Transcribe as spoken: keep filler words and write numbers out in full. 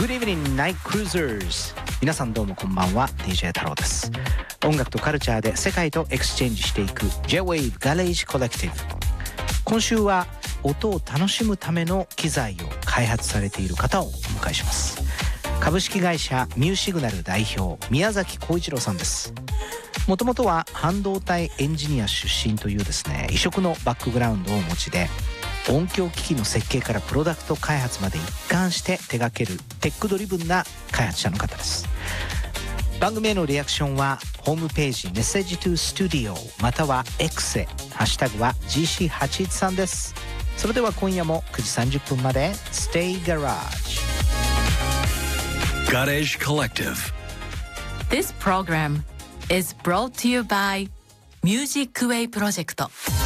Good evening, Night Cruisers。皆さんどうもこんばんは。 ディージェー 太郎です。音楽とカルチャーで世界とエクスチェンジしていく J-Wave Garage Collective。今週は音を楽しむための機材を開発されている方をお迎えします。株式会社ミューシグナル代表宮崎浩一郎さんです。もともとは半導体エンジニア出身というですね、異色のバックグラウンドをお持ちで、音響機器の設計からプロダクト開発まで一貫して手掛けるテックドリブンな開発者の方です。番組へのリアクションはホームページメッセージトゥスタジオまたは X へ、ハッシュタグは ジーシーはちいちさん です。それでは今夜もくじさんじゅっぷんまで Stay Garage Garage Collective. This program is brought to you by Music Way Project.